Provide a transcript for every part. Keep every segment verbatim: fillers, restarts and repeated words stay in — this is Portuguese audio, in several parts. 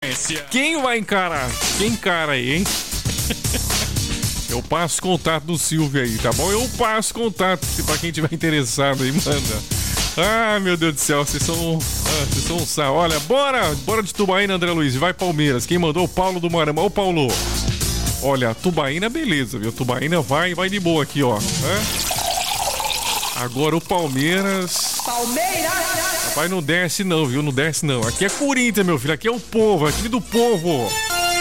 Quem vai encarar? Quem encara aí, hein? Eu passo contato do Silvio aí, tá bom? Eu passo contato, se pra quem tiver interessado aí, manda. Ah, meu Deus do céu, vocês são... Ah, vocês são um sal. Olha, bora! Bora de Tubaína, André Luiz. Vai Palmeiras. Quem mandou? O Paulo do Marama. Ô, Paulo. Olha, Tubaína, beleza, viu? Tubaína vai, vai de boa aqui, ó. É? Agora o Palmeiras... Palmeiras! Rapaz, não desce não, viu? Não desce não. Aqui é Corinthians, meu filho. Aqui é o povo, é o time do povo.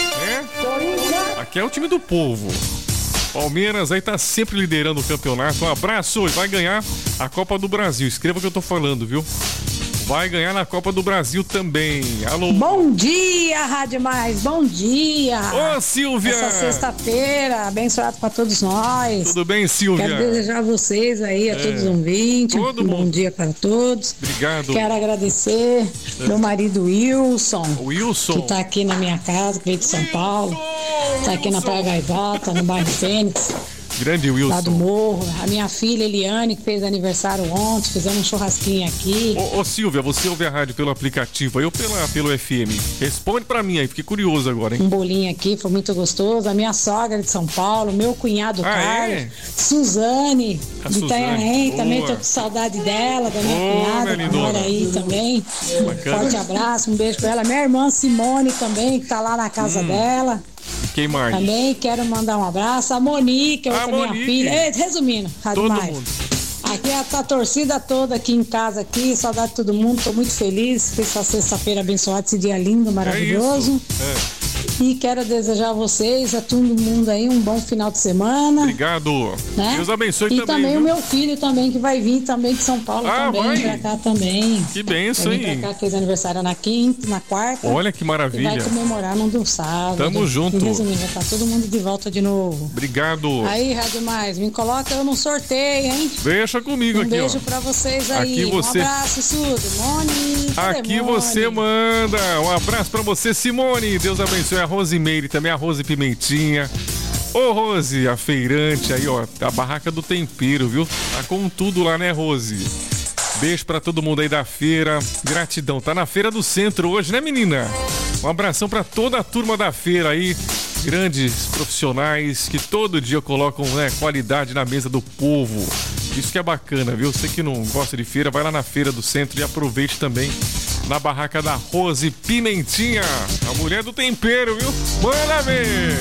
É? Aqui é o time do povo. Palmeiras aí tá sempre liderando o campeonato. Um abraço e vai ganhar a Copa do Brasil. Escreva o que eu tô falando, viu? Vai ganhar na Copa do Brasil também. Alô? Bom dia, Rádio Mais. Bom dia. Ô, Silvia. Essa sexta-feira, abençoado para todos nós. Tudo bem, Silvia? Quero desejar a vocês aí, a é. todos os ouvintes. Todo um mundo. Bom dia para todos. Obrigado. Quero agradecer é. meu marido Wilson. Wilson. Que tá aqui na minha casa, que veio de São Paulo. Tá aqui na Praia Gaivota, no bairro Fênix. Grande Wilson. Lá do Morro. A minha filha Eliane, que fez aniversário ontem, fizemos um churrasquinho aqui. Ô, ô Silvia, você ouve a rádio pelo aplicativo aí ou pela, pelo F M? Responde pra mim aí, fiquei curioso agora, hein? Um bolinho aqui, foi muito gostoso. A minha sogra de São Paulo, meu cunhado ah, Carlos, é? Suzane, a de Itanhaém, também tô com saudade dela, da minha Ô, cunhada, que mora aí também. Bacana. Forte abraço, um beijo pra ela. Minha irmã Simone também, que tá lá na casa hum. dela. Quem mais? Também quero mandar um abraço. A Monique, outra minha filha. Ei, resumindo, Rádio Todo Mais. Mundo. Aqui é a torcida toda aqui em casa, aqui, saudade de todo mundo, tô muito feliz com essa sexta-feira abençoada, esse dia lindo, maravilhoso. É isso. É. E quero desejar a vocês, a todo mundo aí, um bom final de semana. Obrigado. Né? Deus abençoe e também. E também viu? o meu filho também, que vai vir também de São Paulo, ah, também, vai? pra cá também. Que benção, hein? Vai vir pra cá, fez aniversário na quinta, na quarta. Olha que maravilha. E vai comemorar no sábado. Tamo junto. E resumindo, vai estar todo mundo de volta de novo. Obrigado. Aí, Rádio Mais, me coloca eu no sorteio, hein? Deixa comigo um aqui, ó. Um beijo ó. pra vocês aí. Aqui você... Um abraço, Sudo. Mone. Aqui Mone? você manda. Um abraço pra você, Simone. Deus abençoe a Rosimeire, também a Rose Pimentinha. Ô, Rose, a feirante aí, ó. A barraca do tempero, viu? Tá com tudo lá, né, Rose? Beijo pra todo mundo aí da feira. Gratidão. Tá na Feira do Centro hoje, né, menina? Um abração pra toda a turma da feira aí. Grandes profissionais que todo dia colocam, né, qualidade na mesa do povo. Isso que é bacana, viu? Você que não gosta de feira, vai lá na Feira do Centro e aproveite também na barraca da Rose Pimentinha, a mulher do tempero, viu? Manda ver!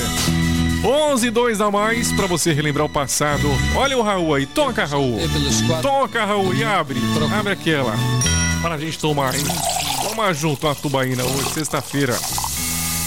onze e dois a mais pra você relembrar o passado. Olha o Raul aí, toca, Raul. Toca, Raul, e abre. Abre aquela. Para a gente tomar, hein? Toma junto a tubaína hoje, sexta-feira.